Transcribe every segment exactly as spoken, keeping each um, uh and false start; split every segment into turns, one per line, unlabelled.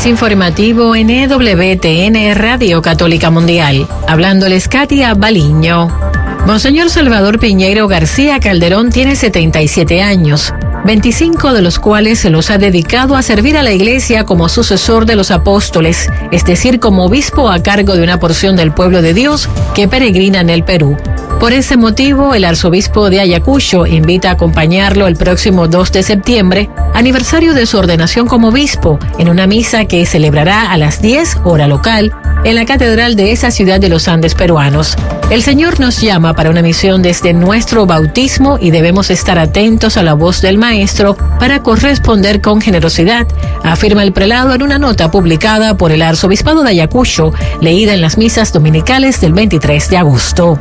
Boletín informativo en E W T N Radio Católica Mundial. Hablándoles Katia Baliño. Monseñor Salvador Piñeiro García Calderón tiene setenta y siete años, veinticinco de los cuales se los ha dedicado a servir a la Iglesia como sucesor de los apóstoles, es decir, como obispo a cargo de una porción del pueblo de Dios que peregrina en el Perú. Por ese motivo, el arzobispo de Ayacucho invita a acompañarlo el próximo dos de septiembre, aniversario de su ordenación como obispo, en una misa que celebrará a las diez hora local en la catedral de esa ciudad de los Andes peruanos. El Señor nos llama para una misión desde nuestro bautismo y debemos estar atentos a la voz del Maestro para corresponder con generosidad, afirma el prelado en una nota publicada por el arzobispado de Ayacucho, leída en las misas dominicales del veintitrés de agosto.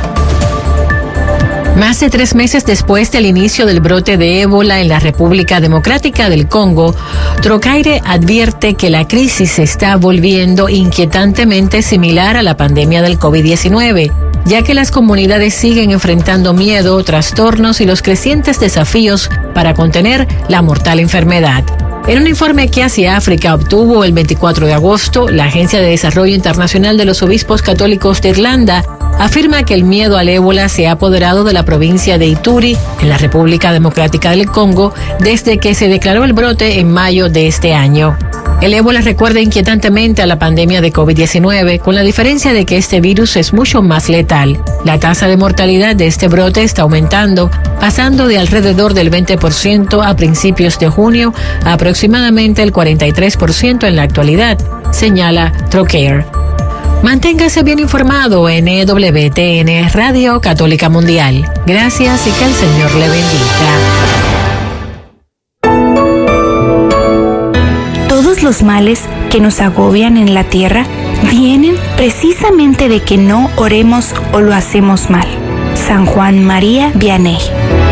Más de tres meses después del inicio del brote de ébola en la República Democrática del Congo, Trocaire advierte que la crisis se está volviendo inquietantemente similar a la pandemia del COVID diecinueve, ya que las comunidades siguen enfrentando miedo, trastornos y los crecientes desafíos para contener la mortal enfermedad. En un informe que Asia África obtuvo el veinticuatro de agosto, la Agencia de Desarrollo Internacional de los Obispos Católicos de Irlanda afirma que el miedo al ébola se ha apoderado de la provincia de Ituri, en la República Democrática del Congo, desde que se declaró el brote en mayo de este año. El ébola recuerda inquietantemente a la pandemia de COVID diecinueve, con la diferencia de que este virus es mucho más letal. La tasa de mortalidad de este brote está aumentando, pasando de alrededor del veinte por ciento a principios de junio a aproximadamente el cuarenta y tres por ciento en la actualidad, señala Trocaire. Manténgase bien informado en E W T N Radio Católica Mundial. Gracias y que el Señor le bendiga.
Todos los males que nos agobian en la tierra vienen precisamente de que no oremos o lo hacemos mal. San Juan María Vianney.